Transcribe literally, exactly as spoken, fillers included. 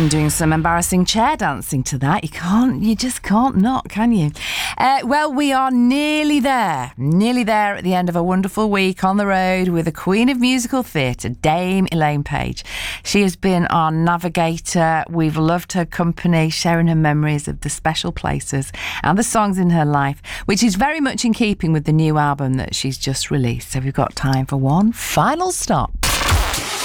And doing some embarrassing chair dancing to that. You can't, you just can't not, can you? Uh, well, we are nearly there, nearly there at the end of a wonderful week on the road with the Queen of Musical Theatre, Dame Elaine Paige. She has been our navigator. We've loved her company, sharing her memories of the special places and the songs in her life, which is very much in keeping with the new album that she's just released. So we've got time for one final stop.